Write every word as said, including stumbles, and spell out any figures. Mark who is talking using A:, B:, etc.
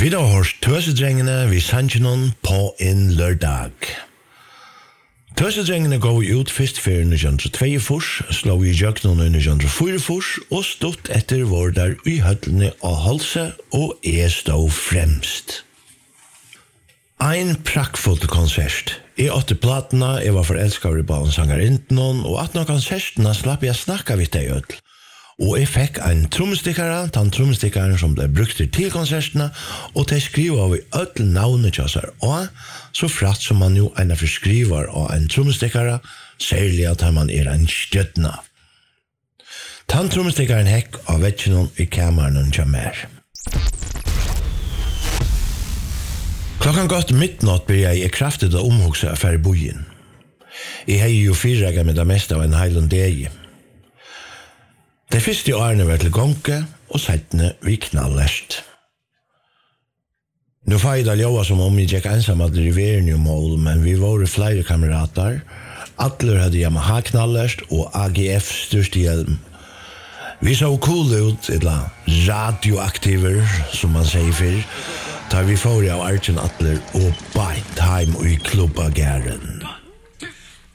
A: Vi har hørt Tøsedrengene ved Sanchinon på en lørdag. Tøsedrengene går ut først for nitton tjueto, slå i jøknen i nitton fyrtifire og stått etter vårdar i høllene av Holse og er stå fremst. Ein prakkfull konsert. Jeg åtte platene, jeg var forelsket i balensangerinten, og at noen konsertene slapp jeg snakka vidt deg ødel. Og jeg fikk en trommestikkere, den trommestikkeren som ble brukt til konsertene, og de skriver av i ødel navnet til seg, og så fratt som man jo en forskriver av en trommestikkere, særlig at man er en støttene. Den trommestikkeren hekk av vettjen i kammeren til mer. Klokkan gått midnatt blir jeg i kraftig å omhugse affær i bojen. Jeg har jo fyrregget med det meste av en heilund deg. De første årene var til gonke, og settene vi knallest. Nå får jeg da lova som om jeg gikk ensam at det er i mål, men vi var flere kamerater. Atler hadde Yamaha knallest og A G F største hjelm. Vi så cool ut, eller radioaktiver, som man sier før, tar vi for av Arjen Atler og beint heim i klubba gæren.